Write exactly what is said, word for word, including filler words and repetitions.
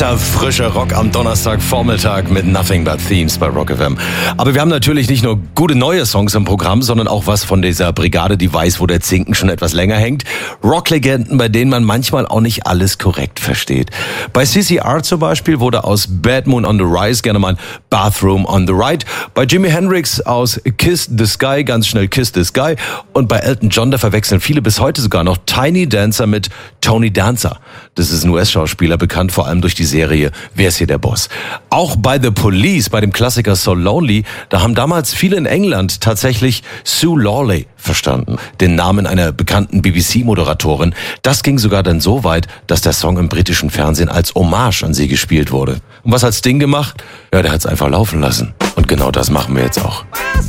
Harter, frischer Rock am Donnerstagvormittag mit Nothing But Themes bei Rock F M. Aber wir haben natürlich nicht nur gute neue Songs im Programm, sondern auch was von dieser Brigade, die weiß, wo der Zinken schon etwas länger hängt. Rocklegenden, bei denen man manchmal auch nicht alles korrekt versteht. Bei C C R zum Beispiel wurde aus Bad Moon on the Rise gerne mal Bathroom on the Right. Bei Jimi Hendrix aus Kiss the Sky ganz schnell Kiss the Sky. Und bei Elton John, da verwechseln viele bis heute sogar noch Tiny Dancer mit Tony Dancer. Das ist ein U S-Schauspieler, bekannt vor allem durch die Serie Wer ist hier der Boss? Auch bei The Police, bei dem Klassiker So Lonely, da haben damals viele in England tatsächlich Sue Lawley verstanden, den Namen einer bekannten B B C-Moderatorin. Das ging sogar dann so weit, dass der Song im britischen Fernsehen als Hommage an sie gespielt wurde. Und was hat's Ding gemacht? Ja, der hat's einfach laufen lassen. Und genau das machen wir jetzt auch.